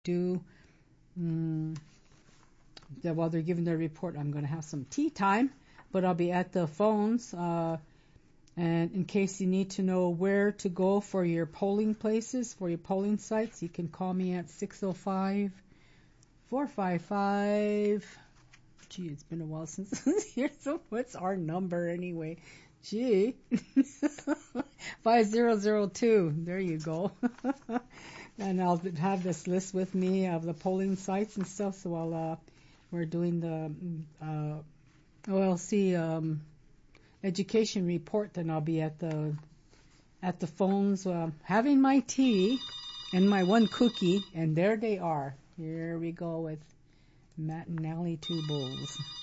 do. Mm, yeah, while they're giving their report, I'm going to have some tea time, but I'll be at the phones. And in case you need to know where to go for your polling places, for your polling sites, you can call me at 605-455. Gee, it's been a while since here. So what's our number anyway? Gee, 5002. There you go. And I'll have this list with me of the polling sites and stuff. So we're doing the OLC education report. Then I'll be at the phones having my tea and my one cookie. And there they are. Here we go with Matt and Allie, two bulls.